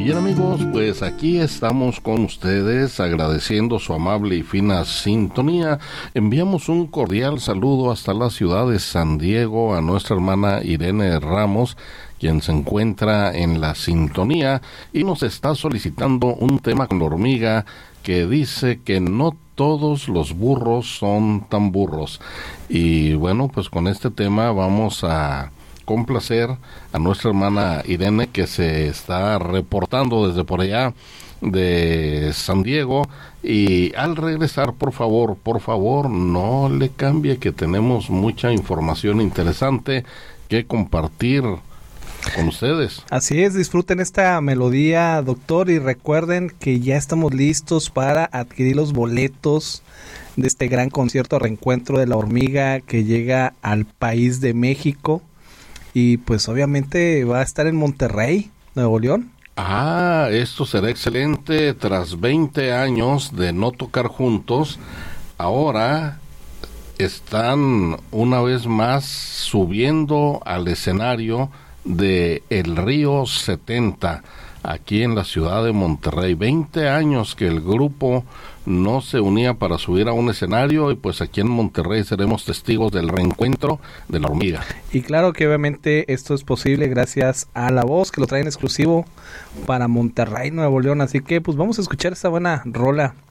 Bien amigos, pues aquí estamos con ustedes agradeciendo su amable y fina sintonía. Enviamos un cordial saludo hasta la ciudad de San Diego a nuestra hermana Irene Ramos, quien se encuentra en la sintonía y nos está solicitando un tema con la hormiga que dice que no todos los burros son tan burros. Y bueno, pues con este tema vamos a complacer a nuestra hermana Irene, que se está reportando desde por allá de San Diego. Y al regresar, por favor, no le cambie, que tenemos mucha información interesante que compartir con ustedes. Así es, disfruten esta melodía, doctor, y recuerden que ya estamos listos para adquirir los boletos de este gran concierto Reencuentro de la Hormiga que llega al país de México. Y pues obviamente va a estar en Monterrey, Nuevo León. Esto será excelente. Tras 20 años de no tocar juntos, ahora están una vez más subiendo al escenario de El Río 70, aquí en la ciudad de Monterrey. 20 años que el grupo no se unía para subir a un escenario, y pues aquí en Monterrey seremos testigos del reencuentro de la hormiga. Y claro que obviamente esto es posible gracias a La Voz, que lo traen exclusivo para Monterrey, Nuevo León. Así que pues vamos a escuchar esta buena rola